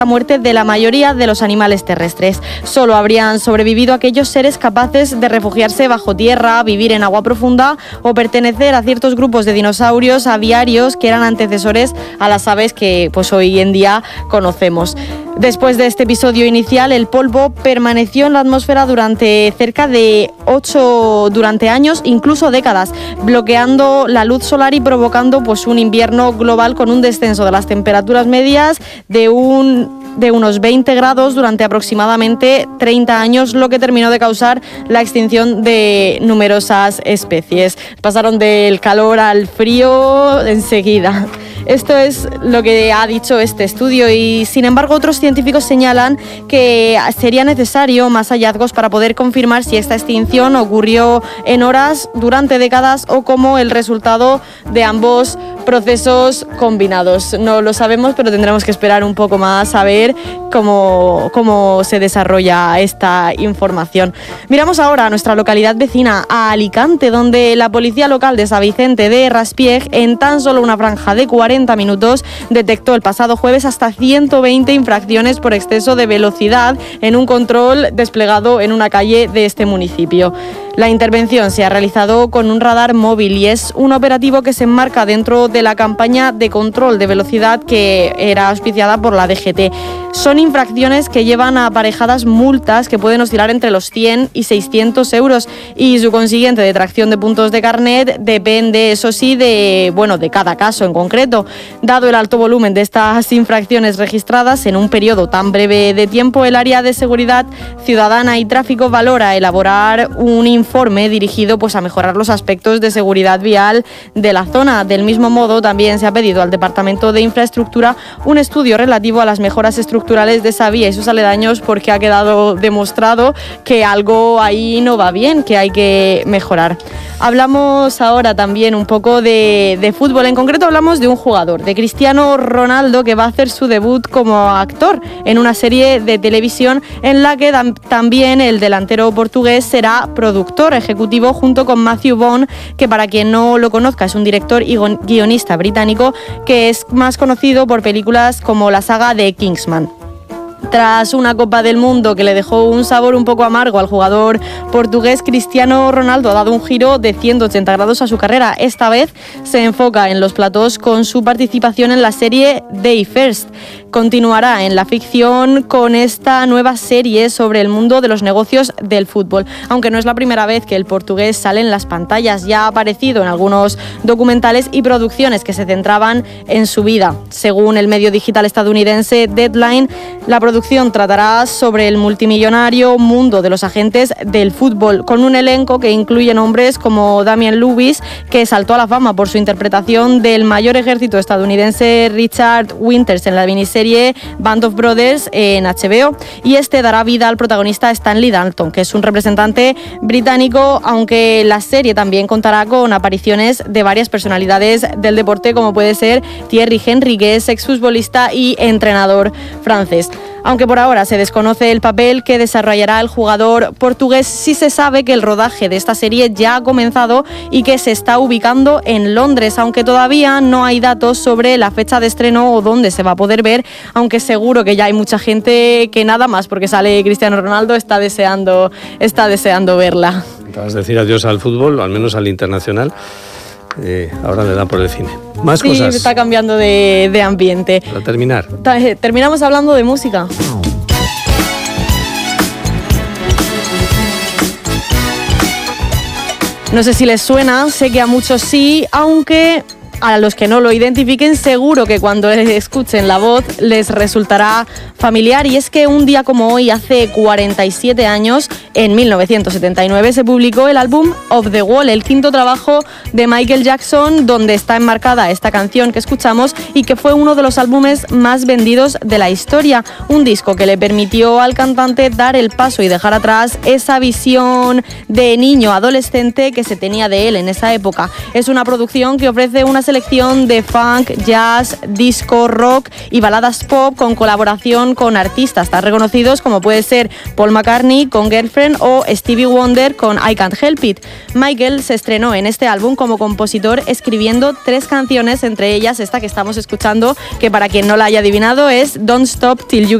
la muerte de la mayoría de los animales terrestres. Solo habrían sobrevivido aquellos seres capaces de refugiarse bajo tierra, vivir en agua profunda o pertenecer a ciertos grupos de dinosaurios aviarios que eran antecesores a las aves que pues hoy en día conocemos. Después de este episodio inicial, el polvo permaneció en la atmósfera durante cerca de 8 años, incluso décadas, bloqueando la luz solar y provocando pues un invierno global con un descenso de las temperaturas medias de unos 20 grados durante aproximadamente 30 años, lo que terminó de causar la extinción de numerosas especies. Pasaron del calor al frío enseguida. Esto es lo que ha dicho este estudio y, sin embargo, otros científicos señalan que sería necesario más hallazgos para poder confirmar si esta extinción ocurrió en horas, durante décadas o como el resultado de ambos procesos combinados. No lo sabemos, pero tendremos que esperar un poco más a ver cómo se desarrolla esta información. Miramos ahora a nuestra localidad vecina, a Alicante, donde la policía local de San Vicente de Raspieg, en tan solo una franja de 40 minutos, detectó el pasado jueves hasta 120 infracciones por exceso de velocidad en un control desplegado en una calle de este municipio. La intervención se ha realizado con un radar móvil y es un operativo que se enmarca dentro de la campaña de control de velocidad que era auspiciada por la DGT. Son infracciones que llevan aparejadas multas que pueden oscilar entre los 100 y 600 euros y su consiguiente detracción de puntos de carnet depende, eso sí, de cada caso en concreto. Dado el alto volumen de estas infracciones registradas en un periodo tan breve de tiempo, el área de seguridad ciudadana y tráfico valora elaborar un informe dirigido a mejorar los aspectos de seguridad vial de la zona. Del mismo modo, también se ha pedido al Departamento de Infraestructura un estudio relativo a las mejoras estructurales de esa vía y sus aledaños, porque ha quedado demostrado que algo ahí no va bien, que hay que mejorar. Hablamos ahora también un poco de fútbol. En concreto hablamos de un jugador, de Cristiano Ronaldo, que va a hacer su debut como actor en una serie de televisión en la que también el delantero portugués será productor ejecutivo junto con Matthew Vaughn, que para quien no lo conozca es un director y guionista británico que es más conocido por películas como la saga de Kingsman. Tras una Copa del Mundo que le dejó un sabor un poco amargo al jugador portugués, Cristiano Ronaldo ha dado un giro de 180 grados a su carrera. Esta vez se enfoca en los platós con su participación en la serie They First. Continuará en la ficción con esta nueva serie sobre el mundo de los negocios del fútbol. Aunque no es la primera vez que el portugués sale en las pantallas, ya ha aparecido en algunos documentales y producciones que se centraban en su vida. Según el medio digital estadounidense Deadline, la producción tratará sobre el multimillonario mundo de los agentes del fútbol, con un elenco que incluye nombres como Damian Lewis, que saltó a la fama por su interpretación del mayor ejército estadounidense Richard Winters en la miniserie Band of Brothers en HBO, y este dará vida al protagonista Stanley Dalton, que es un representante británico, aunque la serie también contará con apariciones de varias personalidades del deporte, como puede ser Thierry Henry, que es exfutbolista y entrenador francés. Aunque por ahora se desconoce el papel que desarrollará el jugador portugués, sí se sabe que el rodaje de esta serie ya ha comenzado y que se está ubicando en Londres, aunque todavía no hay datos sobre la fecha de estreno o dónde se va a poder ver, aunque seguro que ya hay mucha gente que nada más porque sale Cristiano Ronaldo está deseando verla. Acabas de decir adiós al fútbol, o al menos al internacional. Ahora le da por el cine. Más cosas. Sí, está cambiando de ambiente. Para terminar. Terminamos hablando de música. No sé si les suena, sé que a muchos sí, aunque a los que no lo identifiquen seguro que cuando escuchen la voz les resultará familiar. Y es que un día como hoy, hace 47 años, en 1979, se publicó el álbum Off the Wall, el quinto trabajo de Michael Jackson, donde está enmarcada esta canción que escuchamos y que fue uno de los álbumes más vendidos de la historia. Un disco que le permitió al cantante dar el paso y dejar atrás esa visión de niño adolescente que se tenía de él en esa época. Es una producción que ofrece una selección de funk, jazz, disco, rock y baladas pop con colaboración con artistas tan reconocidos como puede ser Paul McCartney con Girlfriend o Stevie Wonder con I Can't Help It. Michael se estrenó en este álbum como compositor escribiendo 3 canciones, entre ellas esta que estamos escuchando, que para quien no la haya adivinado es Don't Stop Till You